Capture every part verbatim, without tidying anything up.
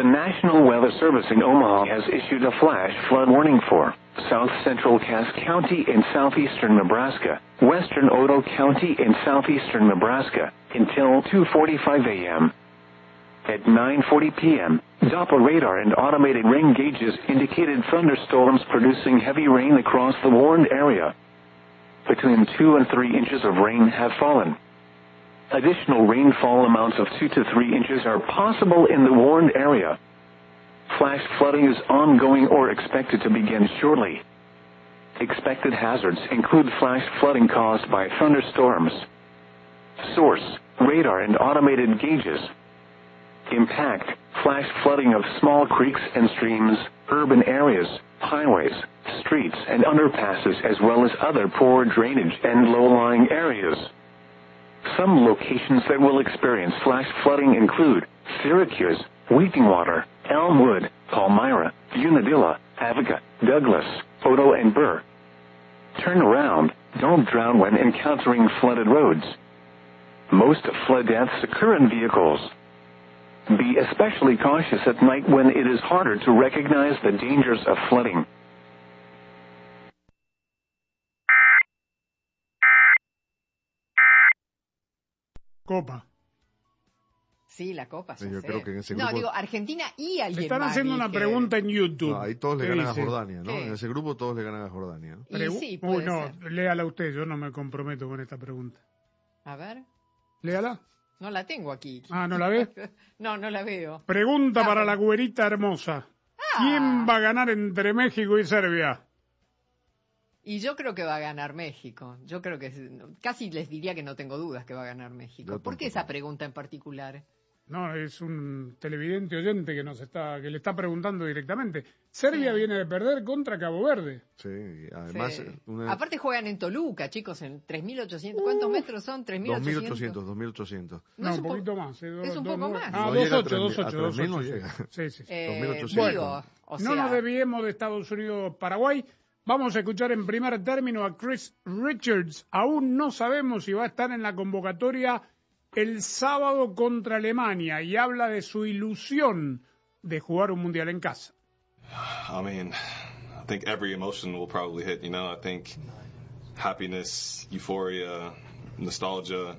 National Weather Service in Omaha has issued a flash flood warning for south central Cass County in southeastern Nebraska, western Otoe County in southeastern Nebraska, until two forty-five a.m. At nine forty p.m., Doppler radar and automated rain gauges indicated thunderstorms producing heavy rain across the warned area. Between two and three inches of rain have fallen. Additional rainfall amounts of two to three inches are possible in the warned area. Flash flooding is ongoing or expected to begin shortly. Expected hazards include flash flooding caused by thunderstorms. Source: radar and automated gauges. Impact: flash flooding of small creeks and streams, urban areas, highways, streets and underpasses, as well as other poor drainage and low-lying areas. Some locations that will experience flash flooding include Syracuse, Weepingwater, Elmwood, Palmyra, Unadilla, Avoca, Douglas, Otoe, and Burr. Turn around. Don't drown when encountering flooded roads. Most flood deaths occur in vehicles. Be especially cautious at night when it is harder to recognize the dangers of flooding. Copa. Sí, la Copa. Sí, yo sé. creo que en ese no, grupo... digo, Argentina y alguien Le están más, haciendo una dije. pregunta en YouTube. No, ahí todos le ¿Qué ganan dice? a Jordania, ¿no? ¿Qué? En ese grupo todos le ganan a Jordania, ¿no? Y Pregu- sí, Uy, puede no, ser. léala usted, yo no me comprometo con esta pregunta. A ver, Léala. no la tengo aquí. Ah, ¿no la ve? no, no la veo. Pregunta Ah, para pero- la güerita hermosa. Ah. ¿Quién va a ganar entre México y Serbia? Y yo creo que va a ganar México. Yo creo que casi les diría que no tengo dudas que va a ganar México. Yo ¿Por qué tampoco. esa pregunta en particular? No, es un televidente oyente que nos está, que le está preguntando directamente. Serbia Sí. viene de perder contra Cabo Verde. Sí, y además... Sí. Una... Aparte juegan en Toluca, chicos, en tres mil ochocientos. ¿Cuántos metros son? tres mil dos mil ochocientos. ochocientos, dos mil ochocientos. No, No, es un un po- poquito más. eh, dos- es un dos- poco nueve- más. Ah, No dos llega a ocho, tres mil, dos a ocho, tres dos mil no ocho, sí. llega. Sí, sí, sí. Eh, dos mil ochocientos. digo, o No nos sea, desviemos de Estados Unidos-Paraguay. Vamos a escuchar en primer término a Chris Richards. Aún no sabemos si va a estar en la convocatoria el sábado contra Alemania y habla de su ilusión de jugar un mundial en casa. I mean, I think every emotion will probably hit, you know. I think happiness, euphoria, nostalgia,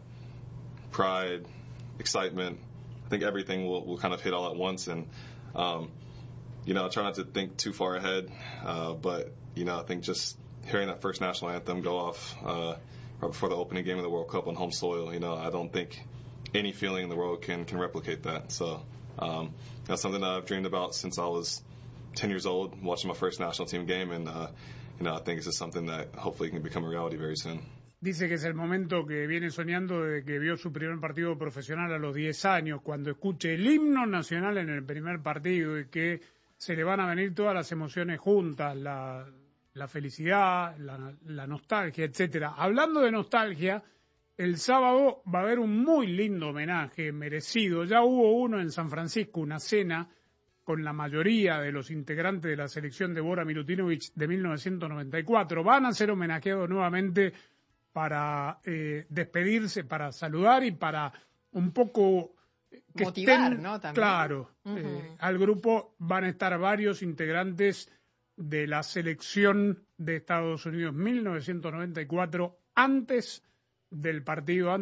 pride, excitement. I think everything will, will kind of hit all at once. And, um, you know, I try not to think too far ahead. Uh, but, you know, I think just hearing that first national anthem go off uh, right before the opening game of the World Cup on home soil, you know, I don't think any feeling in the world can, can replicate that. So um, that's something that I've dreamed about since I was ten years old, watching my first national team game. And, uh, you know, I think it's just something that hopefully can become a reality very soon. Dice que es el momento que viene soñando desde que vio su primer partido profesional a los diez años, cuando escuche el himno nacional en el primer partido y que se le van a venir todas las emociones juntas, la, la felicidad, la, la nostalgia, etcétera. Hablando de nostalgia, el sábado va a haber un muy lindo homenaje merecido. Ya hubo uno en San Francisco, una cena con la mayoría de los integrantes de la selección de Bora Milutinovic de mil novecientos noventa y cuatro. Van a ser homenajeados nuevamente para eh, despedirse, para saludar y para un poco que motivar, estén, ¿no? También. Claro, Uh-huh. eh, al grupo van a estar varios integrantes de la selección de Estados Unidos mil novecientos noventa y cuatro antes del partido,